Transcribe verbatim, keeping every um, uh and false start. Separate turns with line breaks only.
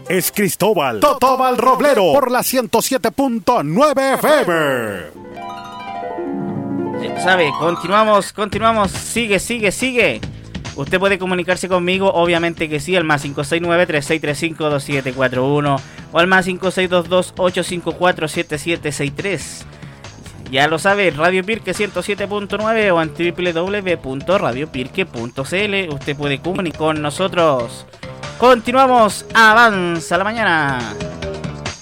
es Cristóbal Totóbal Roblero por la ciento siete punto nueve F M.
¿Sabe? Continuamos, continuamos, sigue, sigue, sigue. Usted puede comunicarse conmigo, obviamente que sí, al más cinco seis nueve, tres seis tres cinco, dos siete cuatro uno o al más cinco seis dos dos, ocho cinco cuatro, siete siete seis tres. Ya lo sabe, Radio Pirque ciento siete punto nueve o en doble u doble u doble u punto radio pirque punto c l. Usted puede comunicar con nosotros. Continuamos, avanza la mañana.